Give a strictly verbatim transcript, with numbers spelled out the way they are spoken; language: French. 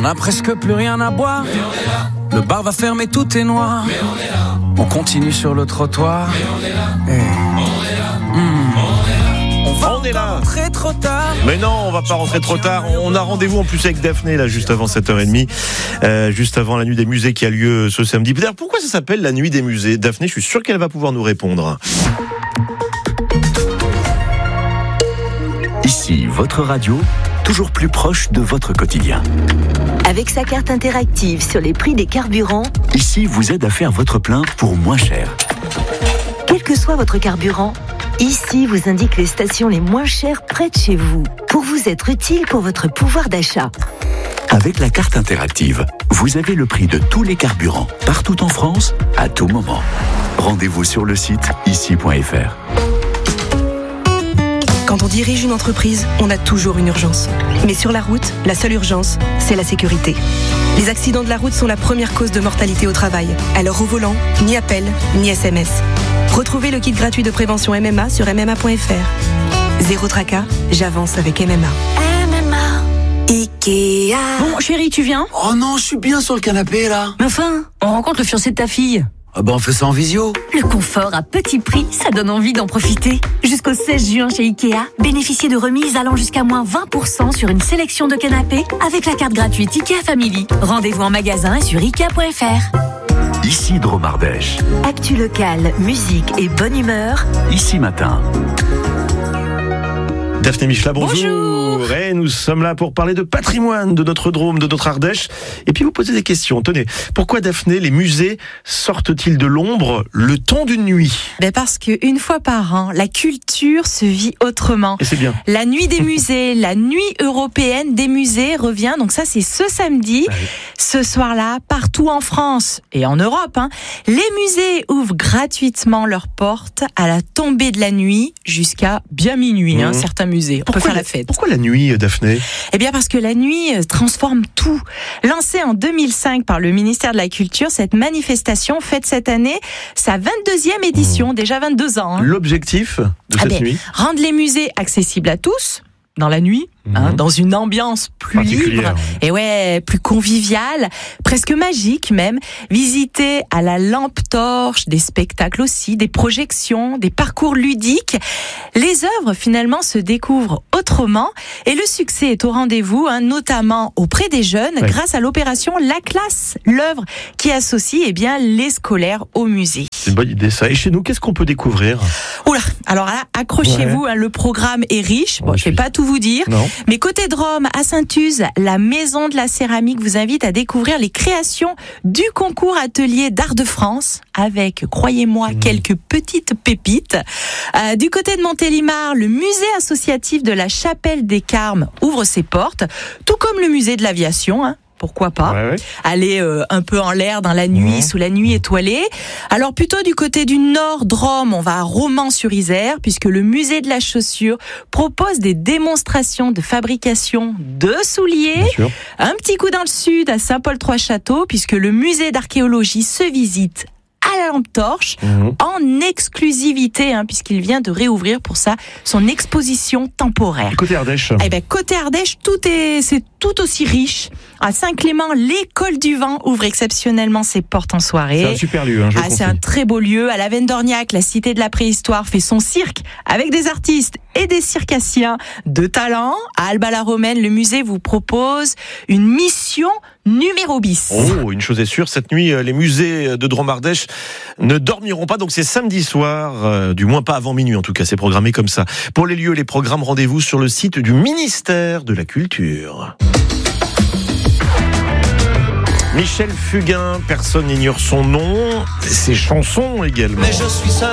On a presque plus rien à boire. Mais on est là. Le bar va fermer, tout est noir. Mais on est là. On continue sur le trottoir. Mais on est là. Hey. On est là. Mmh. On est là. On va on est là. rentrer trop tard. Mais non, on va pas rentrer trop tard. On a rendez-vous en plus avec Daphné là juste avant sept heures trente, euh, juste avant la nuit des musées qui a lieu ce samedi. D'ailleurs, pourquoi ça s'appelle la nuit des musées? Daphné, je suis sûr qu'elle va pouvoir nous répondre. Ici, votre radio, toujours plus proche de votre quotidien. Avec sa carte interactive sur les prix des carburants, Ici vous aide à faire votre plein pour moins cher. quel que soit votre carburant, Ici vous indique les stations les moins chères près de chez vous, pour vous être utile pour votre pouvoir d'achat. Avec la carte interactive, vous avez le prix de tous les carburants, partout en France, à tout moment. Rendez-vous sur le site ici point f r. Quand on dirige une entreprise, on a toujours une urgence. Mais sur la route, la seule urgence, c'est la sécurité. Les accidents de la route sont la première cause de mortalité au travail. Alors au volant, ni appel, ni S M S. Retrouvez le kit gratuit de prévention M M A sur m m a point f r. Zéro tracas, j'avance avec M M A. M M A. Ikea. Bon, chérie, tu viens? Oh non, je suis bien sur le canapé, là. Mais enfin, on rencontre le fiancé de ta fille. Ah bah on fait ça en visio. Le confort à petit prix, ça donne envie d'en profiter. Jusqu'au seize juin chez Ikea, bénéficiez de remises allant jusqu'à moins vingt pour cent sur une sélection de canapés avec la carte gratuite Ikea Family. Rendez-vous en magasin et sur ikea point f r. Ici Dromardèche. Actu locale, musique et bonne humeur. Ici Matin. Daphné Michelat, bonjour. Bonjour. Et nous sommes là pour parler de patrimoine de notre Drôme, de notre Ardèche. Et puis vous poser des questions. Tenez, pourquoi Daphné, les musées sortent-ils de l'ombre le temps d'une nuit? Ben parce qu'une fois par an, la culture se vit autrement. Et c'est bien. La nuit des musées, la nuit européenne des musées revient. Donc ça, c'est ce samedi. Ouais. Ce soir-là, partout en France et en Europe, hein, les musées ouvrent gratuitement leurs portes à la tombée de la nuit jusqu'à bien minuit. Hein, Mmh. certains musées, on Pourquoi peut faire la, la fête. Pourquoi la nuit, Daphné? Eh bien parce que la nuit transforme tout. Lancée en deux mille cinq par le ministère de la Culture, cette manifestation fête cette année sa vingt-deuxième édition, mmh. déjà vingt-deux ans. Hein. L'objectif de ah cette ben, nuit? Rendre les musées accessibles à tous, dans la nuit, mmh. hein, dans une ambiance plus libre, et ouais, plus conviviale, presque magique même. Visiter à la lampe torche, des spectacles aussi, des projections, des parcours ludiques. Les œuvres finalement se découvrent autrement et le succès est au rendez-vous, hein, notamment auprès des jeunes, ouais. grâce à l'opération La Classe, l'œuvre qui associe eh bien les scolaires au musée. C'est une bonne idée ça. Et chez nous, qu'est-ce qu'on peut découvrir? Oula, alors là, accrochez-vous, ouais. hein, le programme est riche. Bon, ouais, je ne vais pas tout vous dire. Non. Mais côté Drôme, à Saint-Uz, la Maison de la Céramique vous invite à découvrir les créations du concours atelier d'art de France avec, croyez-moi, mmh. quelques petites pépites. Euh, du côté de Montélimar, le musée associatif de la Chapelle des Carmes ouvre ses portes, tout comme le musée de l'aviation, hein. Pourquoi pas ouais, ouais. aller euh, un peu en l'air dans la nuit, mmh. sous la nuit étoilée. Alors plutôt du côté du nord Drôme, on va à Romans-sur-Isère, puisque le musée de la chaussure propose des démonstrations de fabrication de souliers. Un petit coup dans le sud, à Saint-Paul-Trois-Châteaux, puisque le musée d'archéologie se visite à la lampe torche, mmh. en exclusivité, hein, puisqu'il vient de réouvrir pour ça son exposition temporaire. Et côté Ardèche. Eh ben côté Ardèche, tout est, c'est tout aussi riche. À Saint-Clément, l'école du vent ouvre exceptionnellement ses portes en soirée. C'est un super lieu, hein, je ah, c'est un très beau lieu. À la Veine d'Orniac, la cité de la préhistoire fait son cirque avec des artistes et des circassiens de talent. À Alba-la-Romaine, le musée vous propose une mission numéro bis. Oh, une chose est sûre, cette nuit, les musées de Drôme-Ardèche ne dormiront pas, donc c'est samedi soir, euh, du moins pas avant minuit en tout cas, c'est programmé comme ça. Pour les lieux, les programmes, rendez-vous sur le site du ministère de la Culture. Michel Fugain, personne n'ignore son nom, ses chansons également. Mais je suis seul.